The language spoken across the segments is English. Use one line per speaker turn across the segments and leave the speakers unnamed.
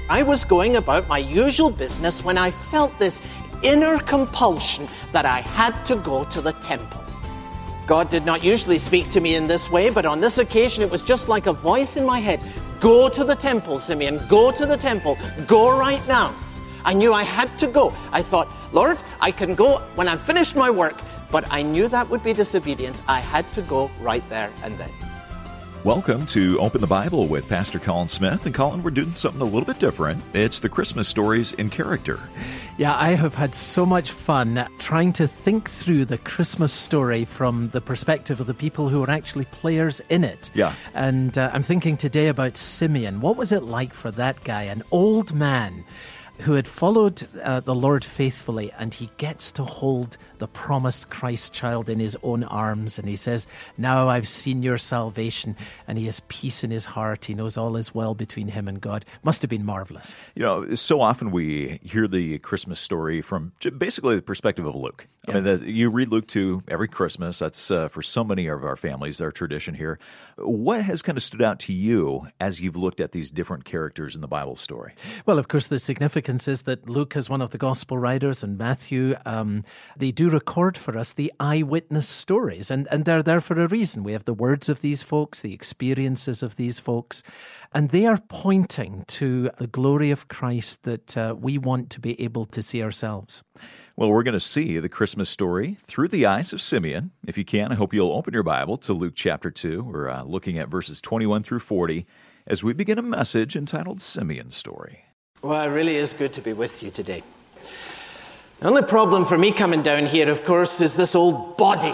I was going about my usual business when I felt this inner compulsion that I had to go to the temple. God did not usually speak to me in this way, but on this occasion it was just like a voice in my head. Go to the temple, Simeon. Go to the temple. Go right now. I knew I had to go. I thought, Lord, I can go when I've finished my work, but I knew that would be disobedience. I had to go right there and then.
Welcome to Open the Bible with Pastor Colin Smith. And Colin, we're doing something a little bit different. It's the Christmas stories in character.
Yeah, I have had so much fun trying to think through the Christmas story from the perspective of the people who are actually players in it.
Yeah.
And I'm thinking today about Simeon. What was it like for that guy, an old man who had followed the Lord faithfully, and he gets to hold the promised Christ child in his own arms, and he says, now I've seen your salvation, and he has peace in his heart. He knows all is well between him and God. Must have been marvelous.
You know, so often we hear the Christmas story from basically the perspective of Luke.
Yeah.
I mean, you read Luke 2 every Christmas. That's for so many of our families, our tradition here. What has kind of stood out to you as you've looked at these different characters in the Bible story?
Well, of course, the significance is that Luke is one of the gospel writers, and Matthew, they do record for us the eyewitness stories, and they're there for a reason. We have the words of these folks, the experiences of these folks, and they are pointing to the glory of Christ that we want to be able to see ourselves.
Well, we're going to see the Christmas story through the eyes of Simeon. If you can, I hope you'll open your Bible to Luke chapter 2. We're looking at verses 21 through 40 as we begin a message entitled Simeon's Story.
Well, it really is good to be with you today. The only problem for me coming down here, of course, is this old body.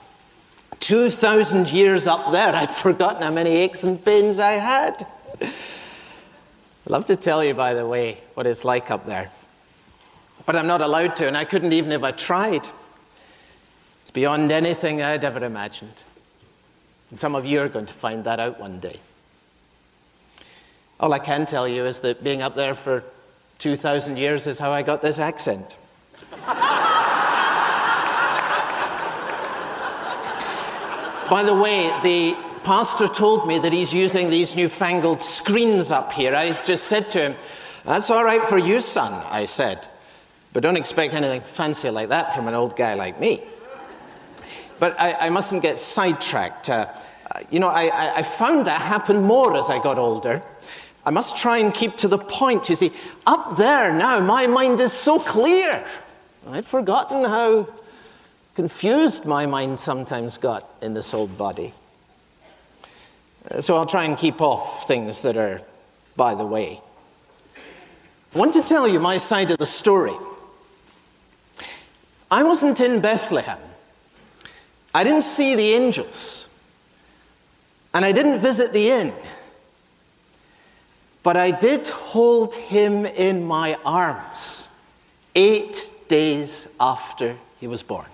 2,000 years up there, I'd forgotten how many aches and pains I had. I'd love to tell you, by the way, what it's like up there. But I'm not allowed to, and I couldn't even if I tried. It's beyond anything I'd ever imagined. And some of you are going to find that out one day. All I can tell you is that being up there for 2,000 years is how I got this accent. By the way, the pastor told me that he's using these newfangled screens up here. I just said to him, that's all right for you, son, I said. But don't expect anything fancy like that from an old guy like me. But I mustn't get sidetracked. I found that happened more as I got older. I must try and keep to the point. You see, up there now, my mind is so clear. I'd forgotten how confused my mind sometimes got in this old body. So I'll try and keep off things that are by the way. I want to tell you my side of the story. I wasn't in Bethlehem. I didn't see the angels. And I didn't visit the inn. But I did hold him in my arms 8 days after he was born.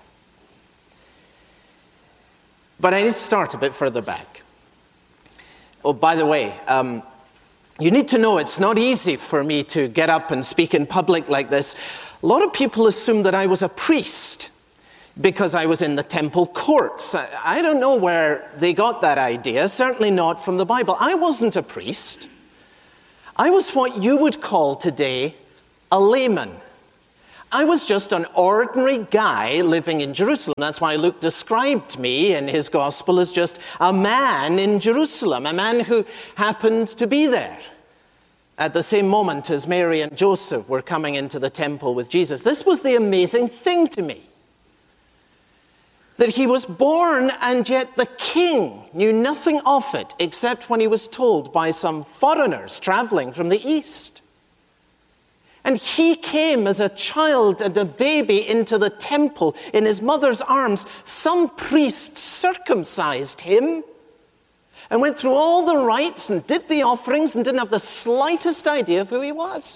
But I need to start a bit further back. Oh, by the way, you need to know it's not easy for me to get up and speak in public like this. A lot of people assume that I was a priest because I was in the temple courts. I don't know where they got that idea, certainly not from the Bible. I wasn't a priest. I was what you would call today a layman. I was just an ordinary guy living in Jerusalem. That's why Luke described me in his gospel as just a man in Jerusalem, a man who happened to be there at the same moment as Mary and Joseph were coming into the temple with Jesus. This was the amazing thing to me, that he was born and yet the king knew nothing of it except when he was told by some foreigners traveling from the east. And he came as a child and a baby into the temple in his mother's arms. Some priest circumcised him and went through all the rites and did the offerings and didn't have the slightest idea of who he was.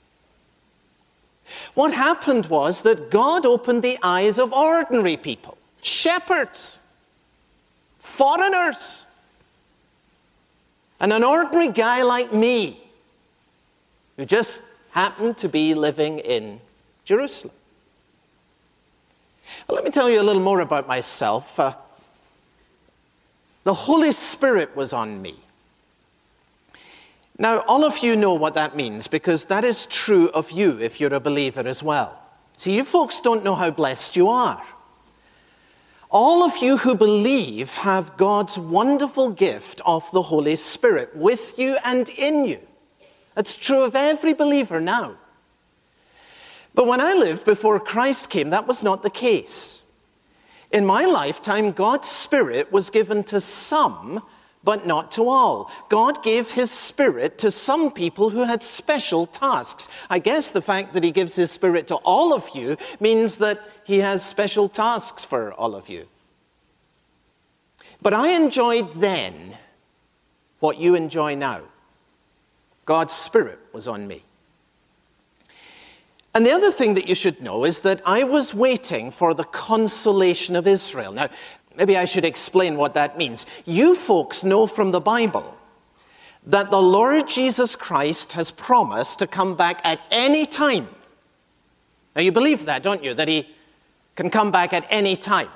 What happened was that God opened the eyes of ordinary people, shepherds, foreigners, and an ordinary guy like me who just happened to be living in Jerusalem. Well, let me tell you a little more about myself. The Holy Spirit was on me. Now, all of you know what that means because that is true of you if you're a believer as well. See, you folks don't know how blessed you are. All of you who believe have God's wonderful gift of the Holy Spirit with you and in you. That's true of every believer now. But when I lived before Christ came, that was not the case. In my lifetime, God's Spirit was given to some, but not to all. God gave his Spirit to some people who had special tasks. I guess the fact that he gives his Spirit to all of you means that he has special tasks for all of you. But I enjoyed then what you enjoy now. God's Spirit was on me. And the other thing that you should know is that I was waiting for the consolation of Israel. Now, maybe I should explain what that means. You folks know from the Bible that the Lord Jesus Christ has promised to come back at any time. Now, you believe that, don't you? That he can come back at any time.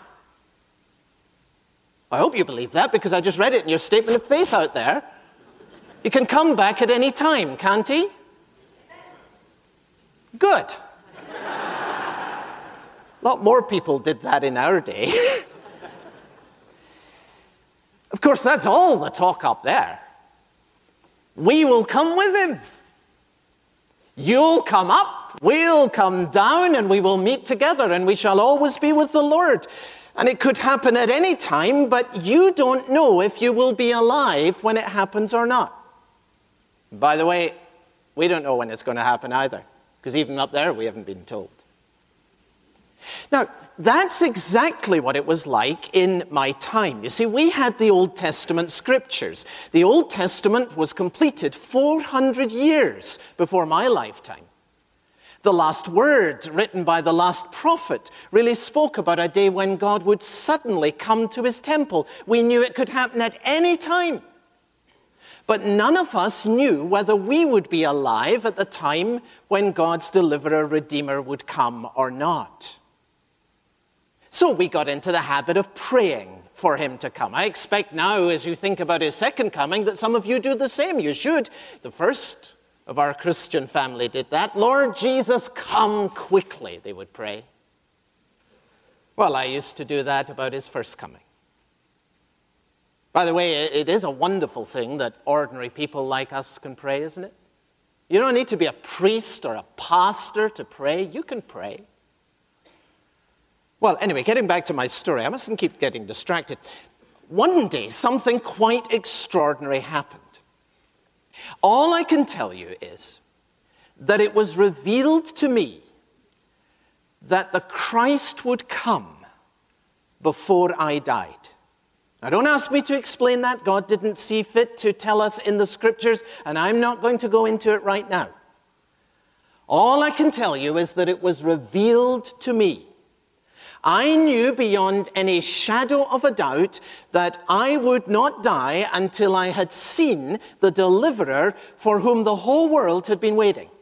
I hope you believe that because I just read it in your statement of faith out there. He can come back at any time, can't he? Good. A lot more people did that in our day. Of course, that's all the talk up there. We will come with him. You'll come up, we'll come down, and we will meet together, and we shall always be with the Lord. And it could happen at any time, but you don't know if you will be alive when it happens or not. By the way, we don't know when it's going to happen either. Because even up there, we haven't been told. Now, that's exactly what it was like in my time. You see, we had the Old Testament scriptures. The Old Testament was completed 400 years before my lifetime. The last word written by the last prophet really spoke about a day when God would suddenly come to his temple. We knew it could happen at any time. But none of us knew whether we would be alive at the time when God's deliverer, Redeemer would come or not. So we got into the habit of praying for him to come. I expect now, as you think about his second coming, that some of you do the same. You should. The first of our Christian family did that. Lord Jesus, come quickly, they would pray. Well, I used to do that about his first coming. By the way, it is a wonderful thing that ordinary people like us can pray, isn't it? You don't need to be a priest or a pastor to pray. You can pray. Well, anyway, getting back to my story, I mustn't keep getting distracted. One day, something quite extraordinary happened. All I can tell you is that it was revealed to me that the Christ would come before I died. Now, don't ask me to explain that. God didn't see fit to tell us in the scriptures, and I'm not going to go into it right now. All I can tell you is that it was revealed to me. I knew beyond any shadow of a doubt that I would not die until I had seen the deliverer for whom the whole world had been waiting.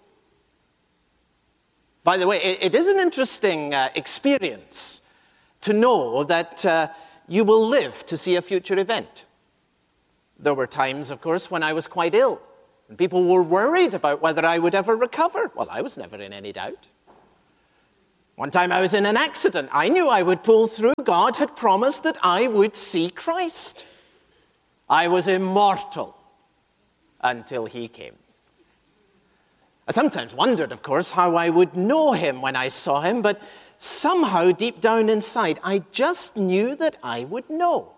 By the way, it is an interesting experience to know that you will live to see a future event. There were times, of course, when I was quite ill, and people were worried about whether I would ever recover. Well, I was never in any doubt. One time I was in an accident. I knew I would pull through. God had promised that I would see Christ. I was immortal until he came. I sometimes wondered, of course, how I would know him when I saw him, but somehow deep down inside, I just knew that I would know.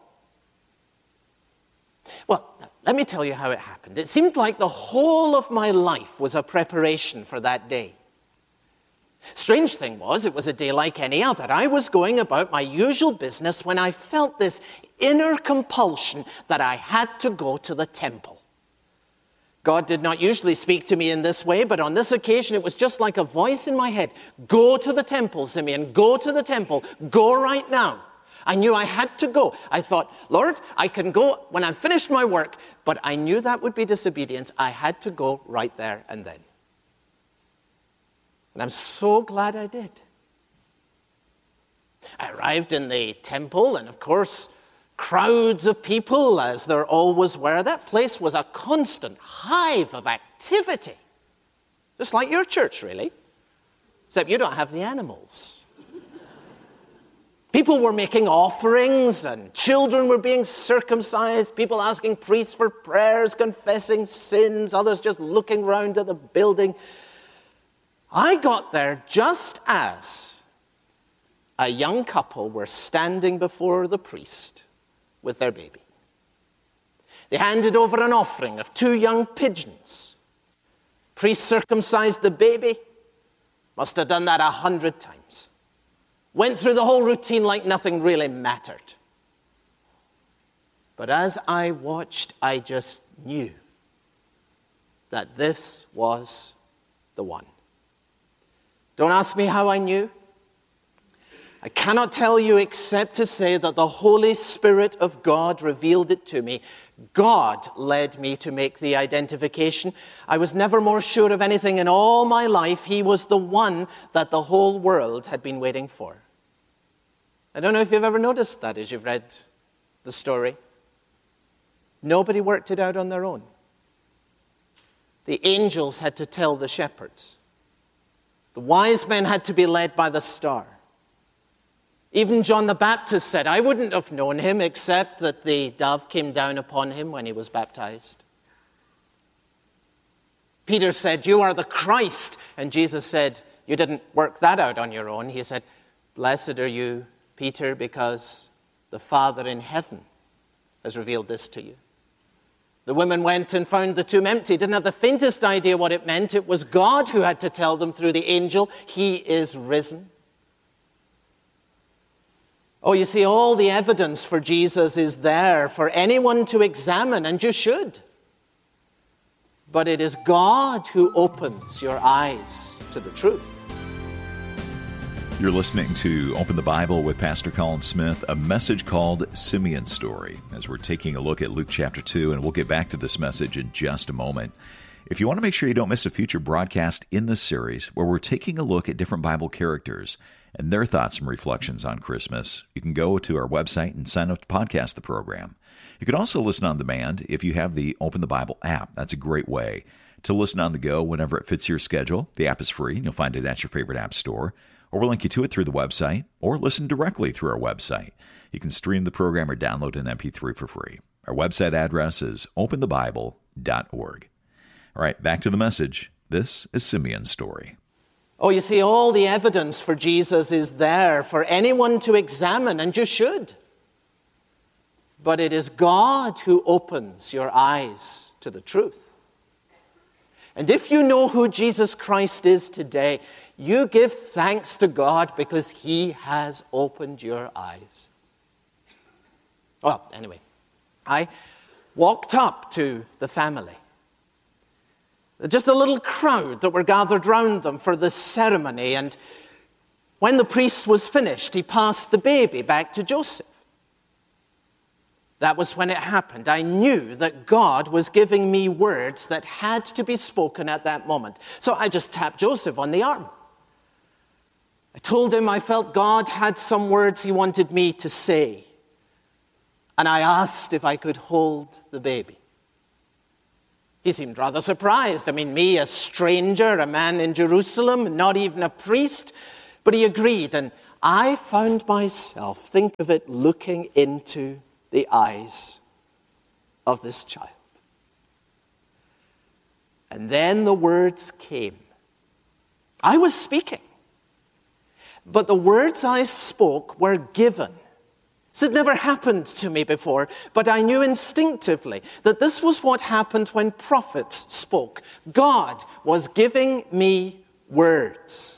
Well, let me tell you how it happened. It seemed like the whole of my life was a preparation for that day. Strange thing was, it was a day like any other. I was going about my usual business when I felt this inner compulsion that I had to go to the temple. God did not usually speak to me in this way, but on this occasion it was just like a voice in my head. Go to the temple, Simeon. Go to the temple. Go right now. I knew I had to go. I thought, Lord, I can go when I'm finished my work, but I knew that would be disobedience. I had to go right there and then. And I'm so glad I did. I arrived in the temple, and of course, crowds of people, as there always were. That place was a constant hive of activity. Just like your church, really. Except you don't have the animals. People were making offerings, and children were being circumcised, people asking priests for prayers, confessing sins, others just looking round at the building. I got there just as a young couple were standing before the priest with their baby. They handed over an offering of 2 young pigeons. Priest circumcised the baby, must have done that 100 times. Went through the whole routine like nothing really mattered. But as I watched, I just knew that this was the one. Don't ask me how I knew. I cannot tell you except to say that the Holy Spirit of God revealed it to me. God led me to make the identification. I was never more sure of anything in all my life. He was the one that the whole world had been waiting for. I don't know if you've ever noticed that as you've read the story. Nobody worked it out on their own. The angels had to tell the shepherds. The wise men had to be led by the star. Even John the Baptist said, I wouldn't have known him except that the dove came down upon him when he was baptized. Peter said, you are the Christ. And Jesus said, you didn't work that out on your own. He said, blessed are you, Peter, because the Father in heaven has revealed this to you. The women went and found the tomb empty, didn't have the faintest idea what it meant. It was God who had to tell them through the angel, he is risen. Oh, you see, all the evidence for Jesus is there for anyone to examine, and you should. But it is God who opens your eyes to the truth.
You're listening to Open the Bible with Pastor Colin Smith, a message called Simeon's Story, as we're taking a look at Luke chapter 2, and we'll get back to this message in just a moment. If you want to make sure you don't miss a future broadcast in this series, where we're taking a look at different Bible characters and their thoughts and reflections on Christmas, you can go to our website and sign up to podcast the program. You can also listen on demand if you have the Open the Bible app. That's a great way to listen on the go whenever it fits your schedule. The app is free, and you'll find it at your favorite app store, or we'll link you to it through the website, or listen directly through our website. You can stream the program or download an MP3 for free. Our website address is openthebible.org. All right, back to the message. This is Simeon's story.
Oh, you see, all the evidence for Jesus is there for anyone to examine, and you should. But it is God who opens your eyes to the truth. And if you know who Jesus Christ is today, you give thanks to God because he has opened your eyes. Well, anyway, I walked up to the family. Just a little crowd that were gathered round them for this ceremony. And when the priest was finished, he passed the baby back to Joseph. That was when it happened. I knew that God was giving me words that had to be spoken at that moment. So I just tapped Joseph on the arm. I told him I felt God had some words he wanted me to say. And I asked if I could hold the baby. He seemed rather surprised. I mean, me, a stranger, a man in Jerusalem, not even a priest. But he agreed, and I found myself, think of it, looking into the eyes of this child. And then the words came. I was speaking, but the words I spoke were given. This had never happened to me before, but I knew instinctively that this was what happened when prophets spoke. God was giving me words.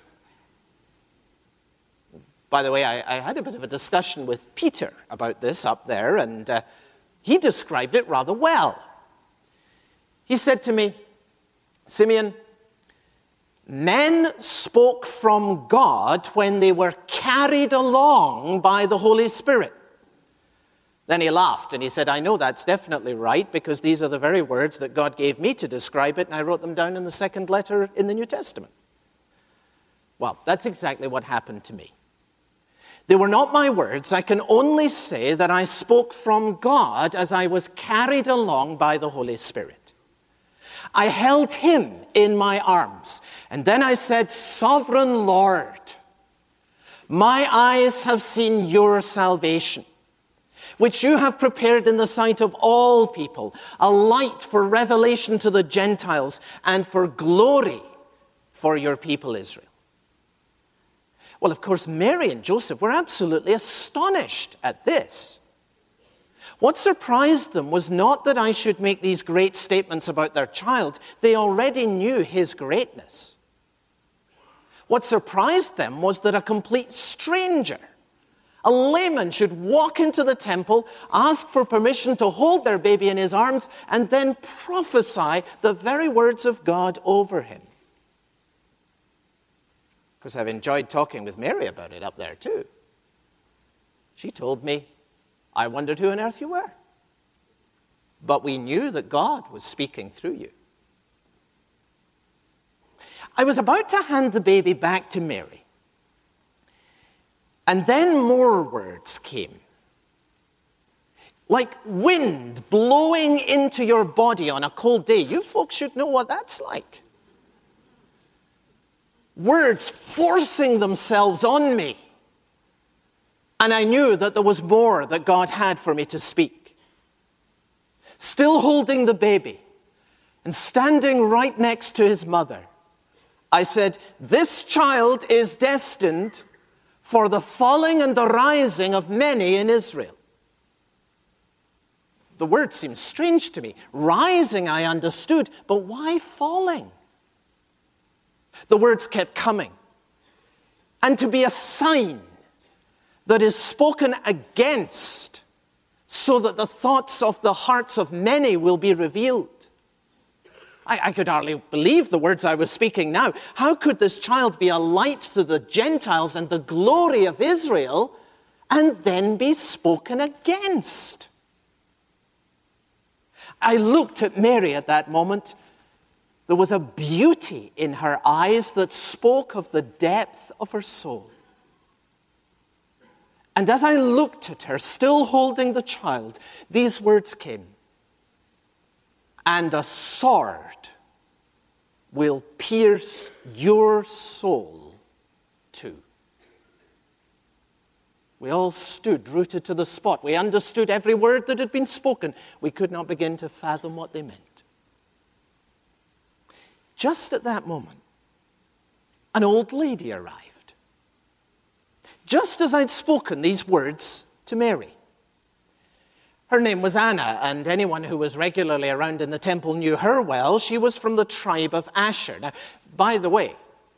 By the way, I had a bit of a discussion with Peter about this up there, and he described it rather well. He said to me, Simeon, men spoke from God when they were carried along by the Holy Spirit. Then he laughed and he said, I know that's definitely right because these are the very words that God gave me to describe it, and I wrote them down in the second letter in the New Testament. Well, that's exactly what happened to me. They were not my words. I can only say that I spoke from God as I was carried along by the Holy Spirit. I held him in my arms, and then I said, Sovereign Lord, my eyes have seen your salvation, which you have prepared in the sight of all people, a light for revelation to the Gentiles and for glory for your people Israel. Well, of course, Mary and Joseph were absolutely astonished at this. What surprised them was not that I should make these great statements about their child. They already knew his greatness. What surprised them was that a complete stranger, a layman, should walk into the temple, ask for permission to hold their baby in his arms, and then prophesy the very words of God over him. Of course, I've enjoyed talking with Mary about it up there too. She told me, I wondered who on earth you were. But we knew that God was speaking through you. I was about to hand the baby back to Mary. And then more words came. Like wind blowing into your body on a cold day. You folks should know what that's like. Words forcing themselves on me. And I knew that there was more that God had for me to speak. Still holding the baby and standing right next to his mother, I said, this child is destined for the falling and the rising of many in Israel. The word seems strange to me. Rising, I understood, but why falling? The words kept coming. And to be a sign that is spoken against, so that the thoughts of the hearts of many will be revealed. I could hardly believe the words I was speaking now. How could this child be a light to the Gentiles and the glory of Israel, and then be spoken against? I looked at Mary at that moment. There was a beauty in her eyes that spoke of the depth of her soul. And as I looked at her, still holding the child, these words came. And a sword will pierce your soul too. We all stood rooted to the spot. We understood every word that had been spoken. We could not begin to fathom what they meant. Just at that moment, an old lady arrived. Just as I'd spoken these words to Mary. Her name was Anna, and anyone who was regularly around in the temple knew her well. She was from the tribe of Asher. Now, by the way,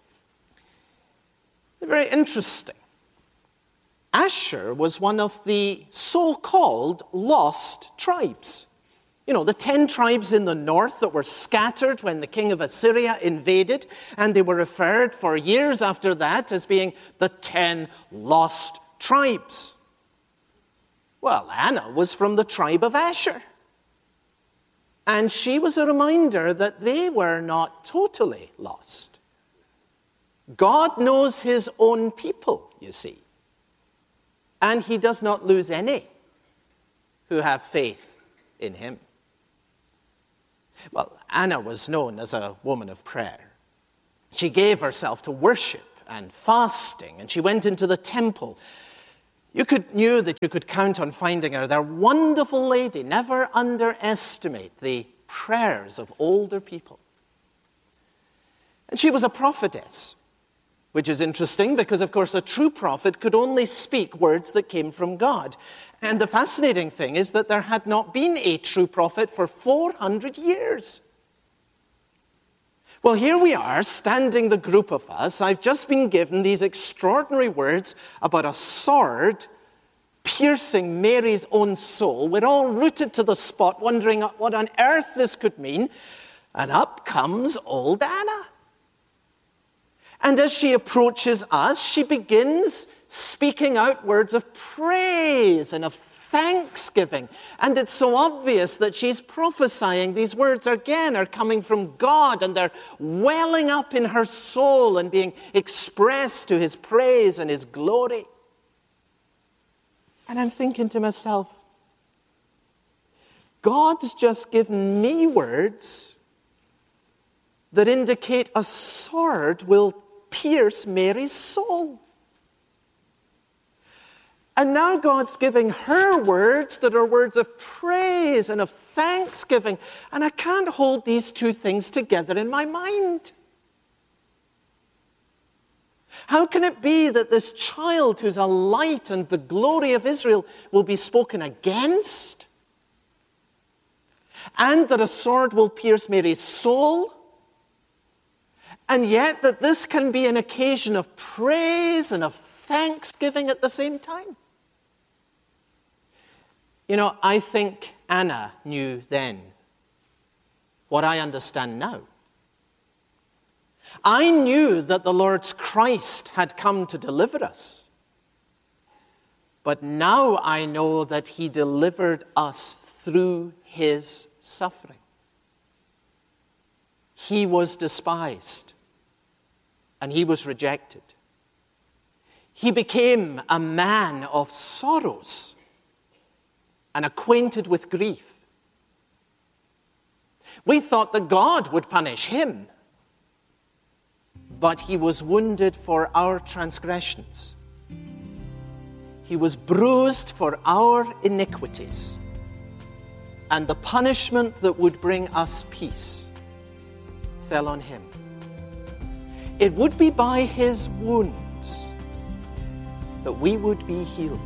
very interesting. Asher was one of the so-called lost tribes. You know, the 10 tribes in the north that were scattered when the king of Assyria invaded, and they were referred for years after that as being the 10 lost tribes. Well, Anna was from the tribe of Asher. And she was a reminder that they were not totally lost. God knows his own people, you see. And he does not lose any who have faith in him. Well, Anna was known as a woman of prayer. She gave herself to worship and fasting, and she went into the temple. You knew that you could count on finding her there. Wonderful lady. Never underestimate the prayers of older people. And she was a prophetess, which is interesting because, of course, a true prophet could only speak words that came from God. And the fascinating thing is that there had not been a true prophet for 400 years. Well, here we are, standing the group of us. I've just been given these extraordinary words about a sword piercing Mary's own soul. We're all rooted to the spot, wondering what on earth this could mean. And up comes old Anna. And as she approaches us, she begins speaking out words of praise and of thanksgiving. And it's so obvious that she's prophesying. These words again are coming from God, and they're welling up in her soul and being expressed to his praise and his glory. And I'm thinking to myself, God's just given me words that indicate a sword will pierce Mary's soul. And now God's giving her words that are words of praise and of thanksgiving. And I can't hold these two things together in my mind. How can it be that this child who's a light and the glory of Israel will be spoken against? And that a sword will pierce Mary's soul? And yet that this can be an occasion of praise and of thanksgiving at the same time? You know, I think Anna knew then what I understand now. I knew that the Lord's Christ had come to deliver us. But now I know that he delivered us through his suffering. He was despised and he was rejected. He became a man of sorrows and acquainted with grief. We thought that God would punish him, but he was wounded for our transgressions. He was bruised for our iniquities, and the punishment that would bring us peace fell on him. It would be by his wounds that we would be healed.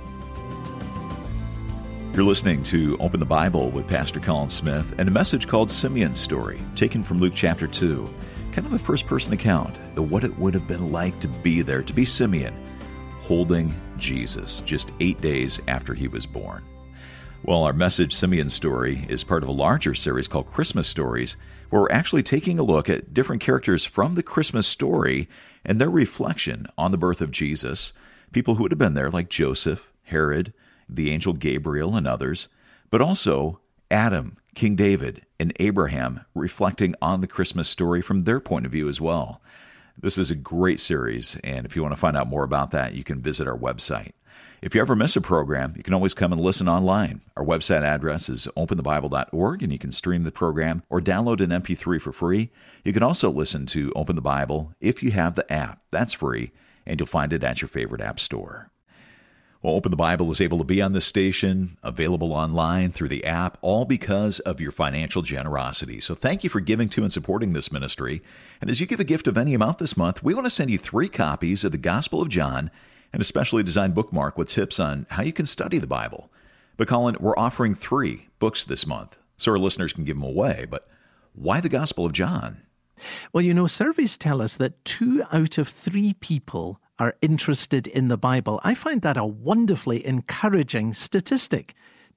You're listening to Open the Bible with Pastor Colin Smith and a message called Simeon's Story, taken from Luke chapter 2. Kind of a first-person account of what it would have been like to be there, to be Simeon, holding Jesus just 8 days after he was born. Well, our message, Simeon's Story, is part of a larger series called Christmas Stories, where we're actually taking a look at different characters from the Christmas story and their reflection on the birth of Jesus, people who would have been there like Joseph, Herod, the angel Gabriel, and others, but also Adam, King David, and Abraham, reflecting on the Christmas story from their point of view as well. This is a great series, and if you want to find out more about that, you can visit our website. If you ever miss a program, you can always come and listen online. Our website address is openthebible.org, and you can stream the program or download an MP3 for free. You can also listen to Open the Bible if you have the app. That's free, and you'll find it at your favorite app store. Well, Open the Bible is able to be on this station, available online through the app, all because of your financial generosity. So thank you for giving to and supporting this ministry. And as you give a gift of any amount this month, we want to send you 3 copies of the Gospel of John and a specially designed bookmark with tips on how you can study the Bible. But Colin, we're offering 3 books this month, so our listeners can give them away. But why the Gospel of John?
Well, you know, surveys tell us that 2 out of 3 people are interested in the Bible. I find that a wonderfully encouraging statistic.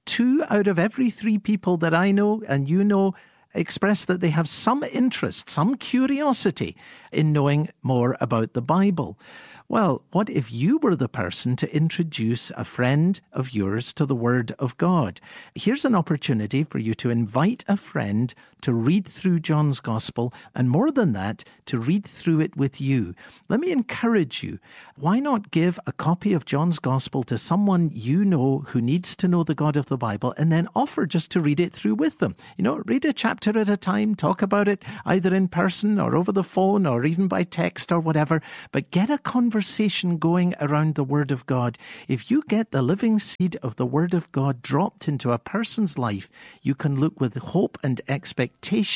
2 out of every 3 people that I know and you know express that they have some interest, some curiosity in knowing more about the Bible. Well, what if you were the person to introduce a friend of yours to the Word of God? Here's an opportunity for you to invite a friend to read through John's Gospel, and more than that, to read through it with you. Let me encourage you. Why not give a copy of John's Gospel to someone you know who needs to know the God of the Bible, and then offer just to read it through with them? You know, read a chapter at a time, talk about it either in person or over the phone or even by text or whatever, but get a conversation going around the Word of God. If you get the living seed of the Word of God dropped into a person's life, you can look with hope and expectation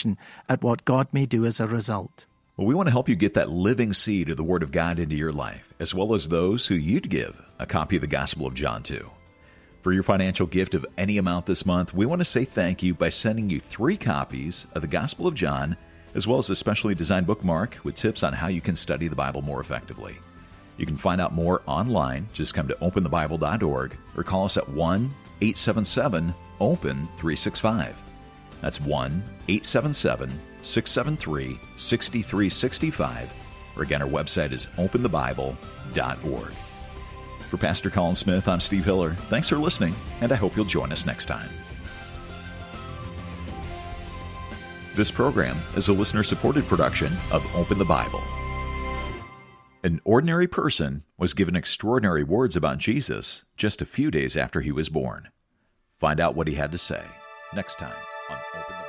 at what God may do as a result.
Well, we want to help you get that living seed of the Word of God into your life, as well as those who you'd give a copy of the Gospel of John to. For your financial gift of any amount this month, we want to say thank you by sending you 3 copies of the Gospel of John, as well as a specially designed bookmark with tips on how you can study the Bible more effectively. You can find out more online. Just come to openthebible.org or call us at 1-877-OPEN-365. That's 1-877-673-6365. Or again, our website is openthebible.org. For Pastor Colin Smith, I'm Steve Hiller. Thanks for listening, and I hope you'll join us next time. This program is a listener-supported production of Open the Bible. An ordinary person was given extraordinary words about Jesus just a few days after he was born. Find out what he had to say next time on Open